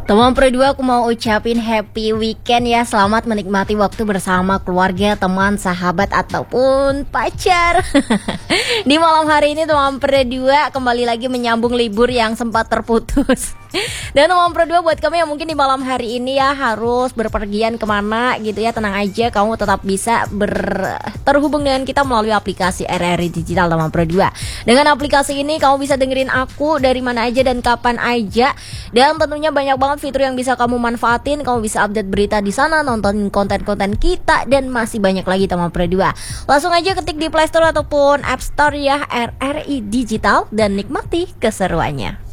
Teman Pro 2, aku mau ucapin happy weekend ya. Selamat menikmati waktu bersama keluarga, teman, sahabat, ataupun pacar. Di malam hari ini teman Pro 2 kembali lagi menyambung libur yang sempat terputus. Dan teman Pro 2, buat kamu yang mungkin di malam hari ini ya harus berpergian kemana gitu ya, tenang aja, kamu tetap bisa terhubung dengan kita melalui aplikasi RRI Digital teman Pro 2. Dengan aplikasi ini kamu bisa dengerin aku dari mana aja dan kapan aja. Dan tentunya banyak banget fitur yang bisa kamu manfaatin. Kamu bisa update berita di sana, nonton konten-konten kita, dan masih banyak lagi teman Pro 2. Langsung aja ketik di Play Store ataupun App Store ya RRI Digital dan nikmati keseruannya.